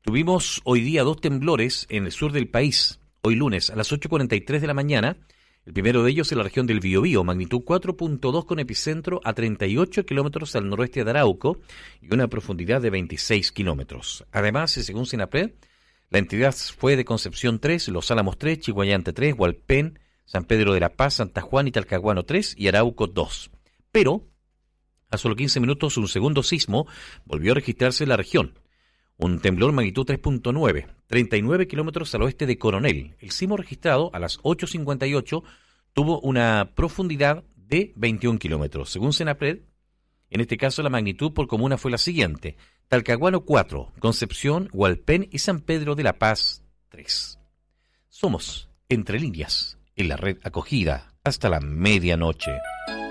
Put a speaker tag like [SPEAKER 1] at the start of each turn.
[SPEAKER 1] Tuvimos hoy día 2 temblores en el sur del país. Hoy lunes a las 8:43 de la mañana. El primero de ellos en la región del Biobío, magnitud 4.2 con epicentro a 38 kilómetros al noroeste de Arauco y una profundidad de 26 kilómetros. Además, y según SENAPRED, la entidad fue de Concepción 3, Los Álamos 3, Chiguayante 3, Hualpén, San Pedro de la Paz, Santa Juana y Talcahuano 3 y Arauco 2. Pero, a solo 15 minutos, un segundo sismo volvió a registrarse en la región. Un temblor magnitud 3.9, 39 kilómetros al oeste de Coronel. El sismo registrado a las 8:58 tuvo una profundidad de 21 kilómetros. Según SENAPRED, en este caso la magnitud por comuna fue la siguiente: Talcahuano 4, Concepción, Hualpén y San Pedro de la Paz 3. Somos Entre Líneas, en la red acogida hasta la medianoche.